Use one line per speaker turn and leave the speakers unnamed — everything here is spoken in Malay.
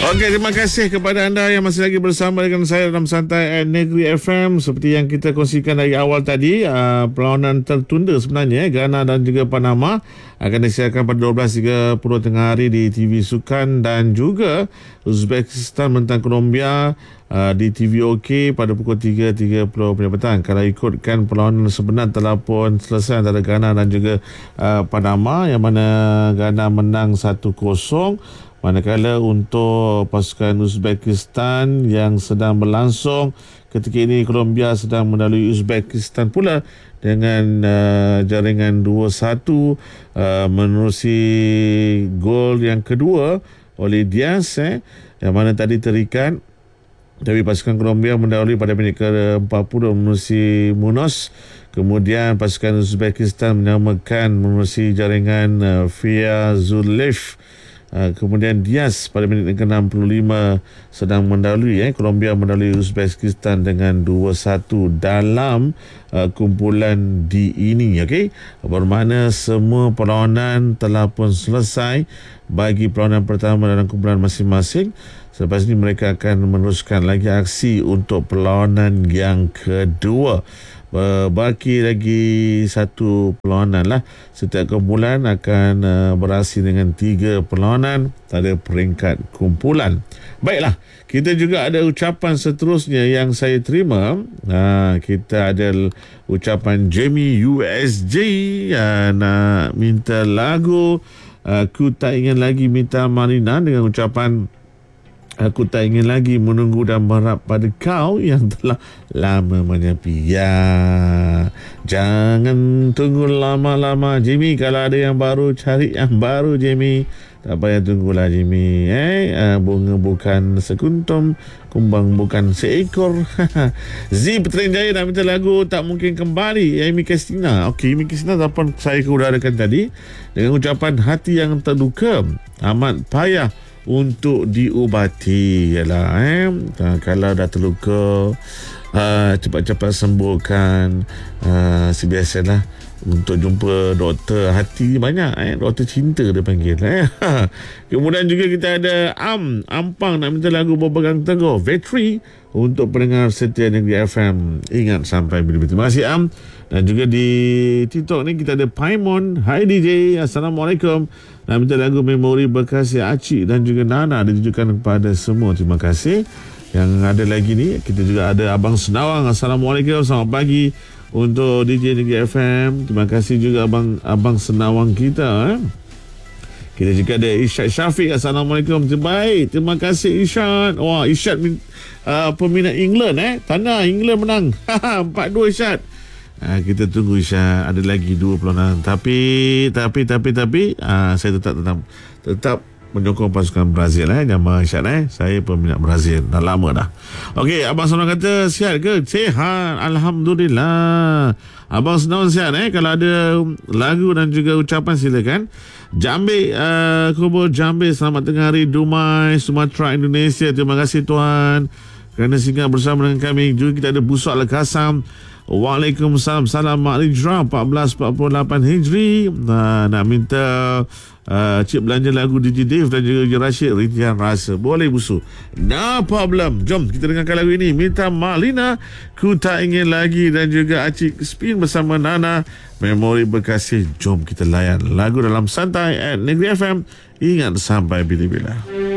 Okey, terima kasih kepada anda yang masih lagi bersama dengan saya dalam Santai Negeri FM. Seperti yang kita kongsikan dari awal tadi, perlawanan tertunda sebenarnya Ghana dan juga Panama akan disiarkan pada 12.30 tengah hari di TV Sukan, dan juga Uzbekistan menentang Colombia di TV OK pada pukul 3.30 petang. Kalau ikutkan perlawanan sebenar telah pun selesai antara Ghana dan juga Panama, yang mana Ghana menang 1-0. Manakala untuk pasukan Uzbekistan yang sedang berlangsung ketika ini, Colombia sedang melalui Uzbekistan pula dengan jaringan 2-1 menerusi gol yang kedua oleh Diaz yang mana tadi terikat. Tapi pasukan Colombia mendahului pada minit ke-40 menerusi Munoz. Kemudian pasukan Uzbekistan menyamakan menerusi jaringan Fia Zulev. Kemudian Diaz pada minit ke-65 sedang mendahului Colombia mendahului Uzbekistan dengan 2-1 dalam kumpulan D ini. Okey, bermakna semua perlawanan telah pun selesai bagi perlawanan pertama dalam kumpulan masing-masing. Selepas ini mereka akan meneruskan lagi aksi untuk perlawanan yang kedua. Baki lagi satu perlawanan lah. Setiap kumpulan akan beraksi dengan 3 perlawanan pada peringkat kumpulan. Baiklah, kita juga ada ucapan seterusnya yang saya terima. Kita ada ucapan Jamie USJ nak minta lagu Aku Tak Ingin Lagi Minta Marina dengan ucapan Aku tak ingin lagi menunggu dan berharap pada kau yang telah lama menyepi. Ya, jangan tunggu lama-lama, Jimmy. Kalau ada yang baru, cari yang baru, Jimmy. Tak payah tunggulah, Jimmy. Bunga bukan sekuntum, kumbang bukan seekor. Z Petering Jaya nak minta lagu Tak Mungkin Kembali, Amy Christina. Okey, Amy Christina dapat saya keudarakan tadi dengan ucapan hati yang terluka amat payah untuk diubati. Yalah, kalau dah terluka, cepat-cepat sembuhkan. Sebiasalah untuk jumpa doktor hati banyak, doktor cinta dia panggil. Kemudian juga kita ada Ampang nak minta lagu Berpegang Teguh Vetri untuk pendengar setia Negeri FM. Ingat sampai bila-bila. Terima kasih Dan juga di TikTok ni kita ada Paimon. Hai DJ, Assalamualaikum. Nak minta lagu Memori Berkasih Acik dan juga Nana ditujukan kepada semua. Terima kasih. Yang ada lagi ni, kita juga ada Abang Senawang. Assalamualaikum, selamat pagi untuk DJ Negeri FM. Terima kasih juga Abang Senawang kita. Kita juga ada Isyad Syafiq. Assalamualaikum. Terbaik. Terima kasih Isyad. Wah, Isyad peminat England. Tanah England menang. 4-2 Isyad. Kita tunggu Isyad. Ada lagi 2 perlawanan. Tapi saya tetap menyokong pasukan Brazil. Nama Isyad. Saya peminat Brazil. Dah lama dah. Okey, Abang Senawang kata sihat ke? Sihat, Alhamdulillah. Abang Senawang sihat. Kalau ada lagu dan juga ucapan silakan. Jambe, Kubur Jambe, selamat tengah hari, Dumai, Sumatera, Indonesia. Terima kasih Tuhan kerana singgah bersama dengan kami. Juga kita ada Busak Al-Qasam. Waalaikumsalam. Salam Ma'rijrah 1448 Hijri. Nak minta cik belanja lagu DJ Dave dan juga Rashid Rintihan Rasa. Boleh Busu, no problem. Jom kita dengarkan lagu ini. Minta Malina, Ku Tak Ingin Lagi, dan juga Acik Spin bersama Nana, Memori Berkasih. Jom kita layan lagu dalam Santai Negeri FM. Ingat sampai bila-bila.